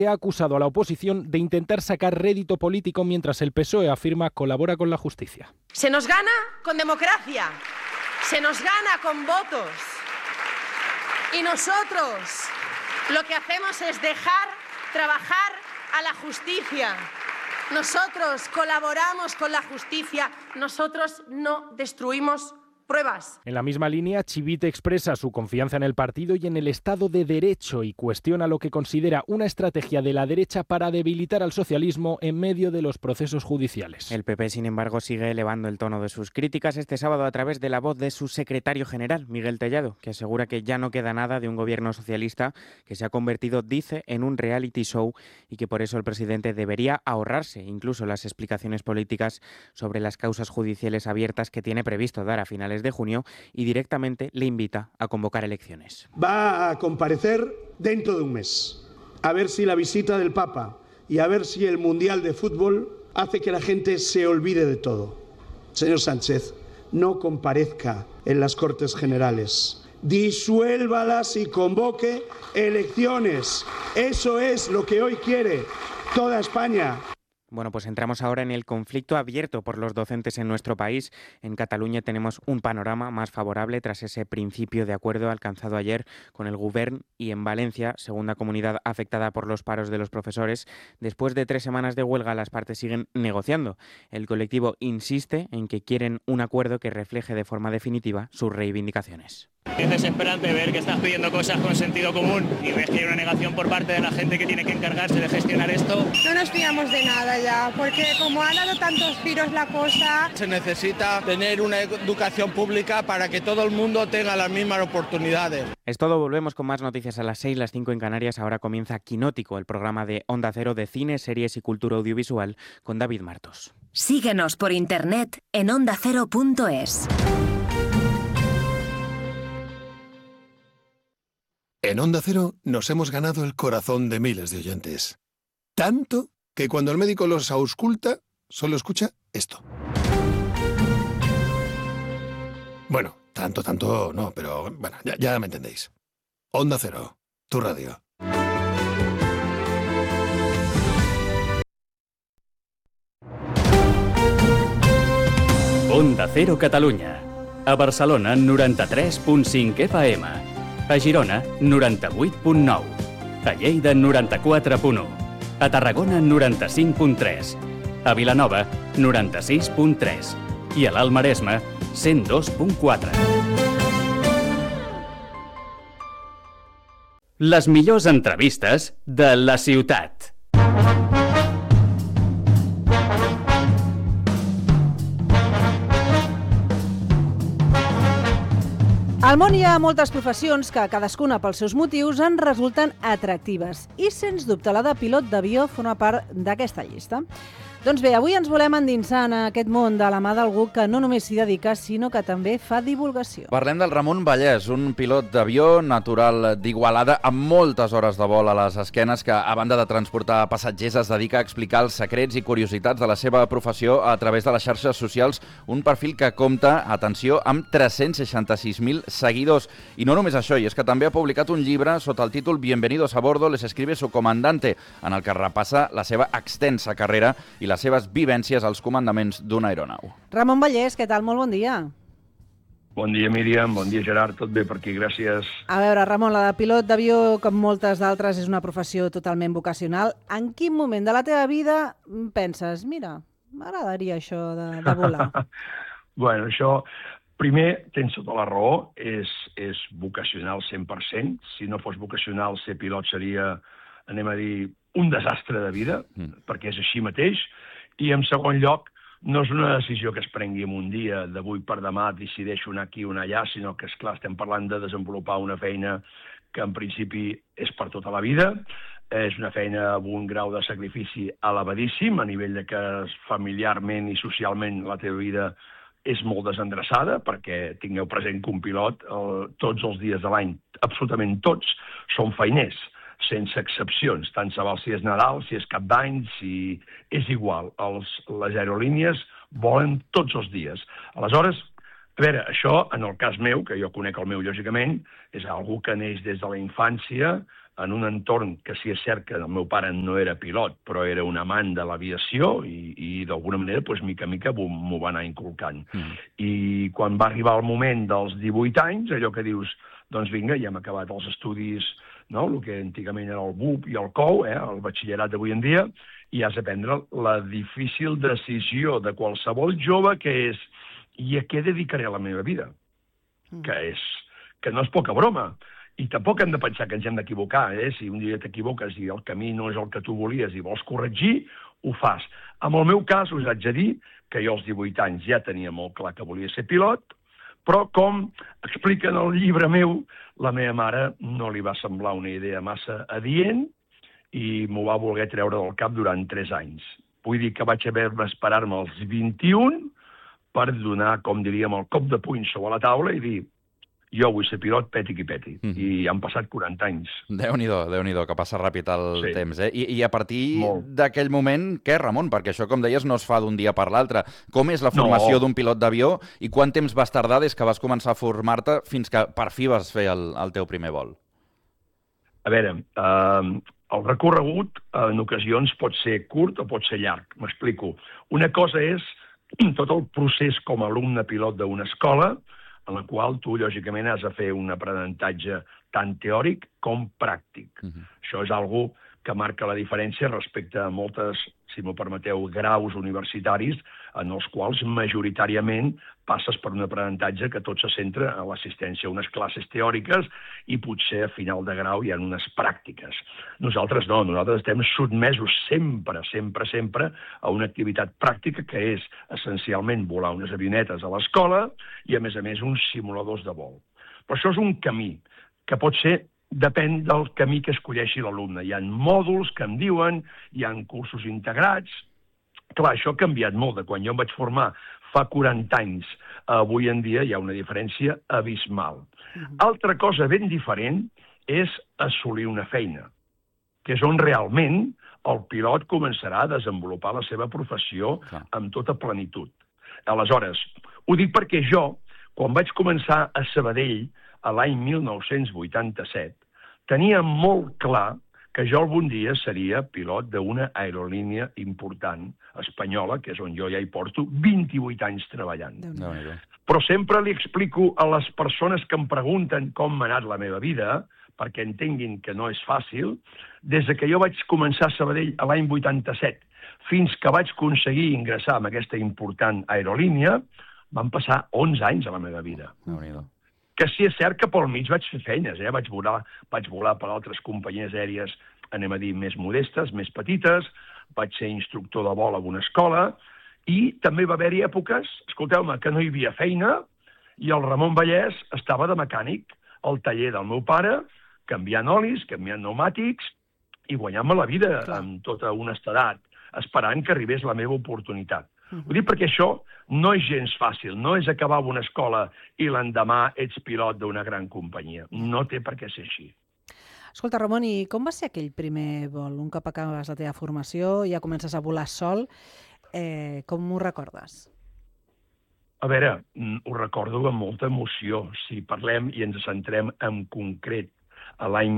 ha acusado a la oposición de intentar sacar rédito político mientras el PSOE afirma colabora con la justicia. Se nos gana con democracia, se nos gana con votos y nosotros lo que hacemos es dejar trabajar a la justicia. Nosotros colaboramos con la justicia, nosotros no destruimos pruebas. En la misma línea, Chivite expresa su confianza en el partido y en el Estado de Derecho y cuestiona lo que considera una estrategia de la derecha para debilitar al socialismo en medio de los procesos judiciales. El PP, sin embargo, sigue elevando el tono de sus críticas este sábado a través de la voz de su secretario general, Miguel Tellado, que asegura que ya no queda nada de un gobierno socialista que se ha convertido, dice, en un reality show y que por eso el presidente debería ahorrarse incluso las explicaciones políticas sobre las causas judiciales abiertas que tiene previsto dar a finales de junio y directamente le invita a convocar elecciones. Va a comparecer dentro de un mes, a ver si la visita del Papa y a ver si el Mundial de Fútbol hace que la gente se olvide de todo. Señor Sánchez, no comparezca en las Cortes Generales. Disuélvalas y convoque elecciones. Eso es lo que hoy quiere toda España. Bueno, pues entramos ahora en el conflicto abierto por los docentes en nuestro país. En Cataluña tenemos un panorama más favorable tras ese principio de acuerdo alcanzado ayer con el Govern y en Valencia, segunda comunidad afectada por los paros de los profesores. Después de 3 semanas de huelga, las partes siguen negociando. El colectivo insiste en que quieren un acuerdo que refleje de forma definitiva sus reivindicaciones. Es desesperante ver que estás pidiendo cosas con sentido común y ves que hay una negación por parte de la gente que tiene que encargarse de gestionar esto. No nos fiamos de nada ya, porque como ha dado tantos giros la cosa... Se necesita tener una educación pública para que todo el mundo tenga las mismas oportunidades. Es todo, volvemos con más noticias a las 6, las 5 en Canarias. Ahora comienza Quinótico, el programa de Onda Cero de cine, series y cultura audiovisual con David Martos. Síguenos por internet en ondacero.es. En Onda Cero nos hemos ganado el corazón de miles de oyentes. Tanto que cuando el médico los ausculta, solo escucha esto. Bueno, tanto no, pero bueno, ya me entendéis. Onda Cero, tu radio. Onda Cero Catalunya. A Barcelona, 93.5 FM. A Girona, 98.9. A Lleida, 94.1. A Tarragona, 95.3. A Vilanova, 96.3. I a l'Alt Maresme, 102.4. Les millors entrevistes de la ciutat. Al món hi ha moltes professions que, cadascuna pels seus motius, en resulten atractives. I, sens dubte, la de pilot d'avió forma part d'aquesta llista. Doncs bé, avui ens volem endinsar en aquest món de la mà d'algú que no només s'hi dedica, sinó que també fa divulgació. Parlem del Ramon Vallès, un pilot d'avió natural d'Igualada amb moltes hores de vol a les esquenes que, a banda de transportar passatgers, es dedica a explicar els secrets i curiositats de la seva professió a través de les xarxes socials, un perfil que compta, atenció, amb 366.000 seguidors. I no només això, i és que també ha publicat un llibre sota el títol Bienvenidos a bordo, les escribe su comandante, en el que repassa la seva extensa carrera i les seves vivències als comandaments d'una aeronau. Ramon Vallès, què tal? Molt bon dia. Bon dia, Míriam. Bon dia, Gerard. Tot bé per aquí, gràcies. A veure, Ramon, la de pilot d'avió, com moltes d'altres, és una professió totalment vocacional. En quin moment de la teva vida penses, mira, m'agradaria això de volar? Bueno, això, primer, tens tota la raó, és vocacional 100%. Si no fos vocacional, ser pilot seria, anem a dir, un desastre de vida, perquè és així mateix. I, en segon lloc, no és una decisió que es prengui en un dia, d'avui per demà decideixo anar aquí o anar allà, sinó que, esclar, estem parlant de desenvolupar una feina que, en principi, és per tota la vida. És una feina amb un grau de sacrifici elevadíssim, a nivell de que familiarment i socialment la teva vida és molt desendreçada, perquè tingueu present que un pilot tots els dies de l'any, absolutament tots, són feiners, sense excepcions, tant se val si és Nadal, si és Cap d'Any, si és igual. Les aerolínies volen tots els dies. Aleshores, a veure, això, en el cas meu, que jo conec el meu, lògicament, és algú que neix des de la infància, en un entorn que sí és cert que el meu pare no era pilot, però era un amant de l'aviació i d'alguna manera, mica en mica, m'ho va anar inculcant. I quan va arribar el moment dels 18 anys, allò que dius, doncs vinga, ja hem acabat els estudis, no? El que antigament era el BUP i el COU, el batxillerat d'avui en dia, i has de prendre la difícil decisió de qualsevol jove que és, i a què dedicaré la meva vida? Que no és poca broma. I tampoc hem de pensar que ens hem d'equivocar. Si un dia t'equivoques i el camí no és el que tu volies i vols corregir, ho fas. En el meu cas, us haig de dir que jo als 18 anys ja tenia molt clar que volia ser pilot, però com explica en el llibre meu, la meva mare no li va semblar una idea massa adient i m'ho va voler treure del cap durant 3 anys. Vull dir que vaig haver d'esperar-me als 21 per donar, com diríem, el cop de puny sobre la taula i dir jo vull ser pilot, peti qui peti. I han passat 40 anys. Déu-n'hi-do, que passa ràpid el temps. I a partir d'aquell moment, què, Ramon? Perquè això, com deies, no es fa d'un dia per l'altre. Com és la formació d'un pilot d'avió i quant temps vas tardar des que vas començar a formar-te fins que per fi vas fer el teu primer vol? A veure, el recorregut en ocasions pot ser curt o pot ser llarg. M'explico. Una cosa és tot el procés com a alumne pilot d'una escola, en la qual tu, lògicament, has de fer un aprenentatge tant teòric com pràctic. Això és algo que marca la diferència respecte a moltes, si m'ho permeteu, graus universitaris en els quals majoritàriament passes per un aprenentatge que tot se centra en l'assistència a unes classes teòriques i potser a final de grau hi ha unes pràctiques. Nosaltres no, nosaltres estem sotmesos sempre a una activitat pràctica que és essencialment volar unes avionetes a l'escola i a més uns simuladors de vol. Però això és un camí que pot ser depèn del camí que escolleixi l'alumne. Hi ha mòduls que en diuen, hi ha cursos integrats. Clar, això ha canviat molt de quan jo em vaig formar fa 40 anys. Avui en dia hi ha una diferència abismal. Altra cosa ben diferent és assolir una feina, que és on realment el pilot començarà a desenvolupar la seva professió amb tota plenitud. Aleshores, ho dic perquè jo, quan vaig començar a Sabadell, a l'any 1987, tenia molt clar que jo algun dia seria pilot d'una aerolínia important espanyola, que és on jo ja hi porto 28 anys treballant. Però sempre li explico a les persones que em pregunten com m'ha anat la meva vida, perquè entenguin que no és fàcil, des que jo vaig començar a Sabadell a l'any 87 fins que vaig aconseguir ingressar en aquesta important aerolínia, van passar 11 anys a la meva vida. Que sí és cert que pel mig vaig fer feines, vaig volar per altres companyies aèries, anem a dir, més modestes, més petites, vaig ser instructor de vol a una escola, i també va haver-hi èpoques, escolteu-me, que no hi havia feina, i el Ramon Vallès estava de mecànic al taller del meu pare, canviant olis, canviant pneumàtics, i guanyant-me la vida amb tota honestedat, esperant que arribés la meva oportunitat. Ho dic perquè això no és gens fàcil, no és acabar a una escola i l'endemà ets pilot d'una gran companyia. No té per què ser així. Escolta, Ramon, i com va ser aquell primer vol? Un cop acabes la teva formació, ja comences a volar sol, com ho recordes? A veure, ho recordo amb molta emoció. Si parlem i ens centrem en concret a l'any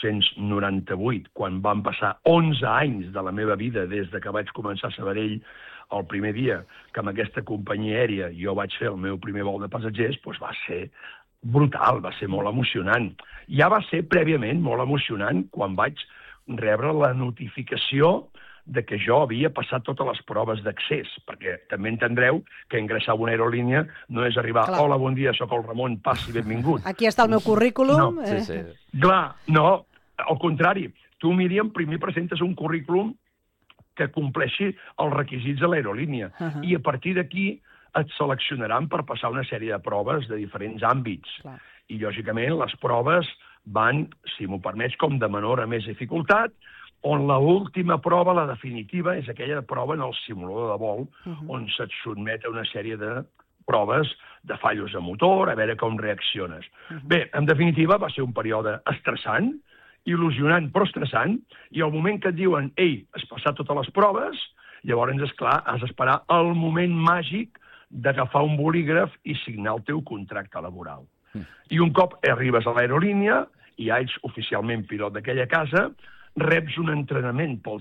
1998, quan van passar 11 anys de la meva vida des que vaig començar a Sabadell, el primer dia que amb aquesta companyia aèria jo vaig fer el meu primer vol de passatgers, doncs va ser brutal, va ser molt emocionant. Ja va ser prèviament molt emocionant quan vaig rebre la notificació de que jo havia passat totes les proves d'accés, perquè també entendreu que ingressar a una aerolínia no és arribar, hola, bon dia, sóc el Ramon, passi, benvingut. Aquí està el meu currículum. Clar, no, al contrari. Tu, Míriam, primer presentes un currículum que compleixi els requisits de l'aerolínia. I a partir d'aquí et seleccionaran per passar una sèrie de proves de diferents àmbits. I, lògicament, les proves van, si m'ho permets, com de menor a més dificultat, on l'última prova, la definitiva, és aquella prova en el simulador de vol, on se't sotmet a una sèrie de proves de fallos de motor, a veure com reacciones. Bé, en definitiva, va ser un període estressant, il·lusionant però estressant, i al moment que et diuen ei, has passat totes les proves, llavors, esclar, has d'esperar el moment màgic d'agafar un bolígraf i signar el teu contracte laboral. I un cop arribes a l'aerolínia i ja ets oficialment pilot d'aquella casa, reps un entrenament pel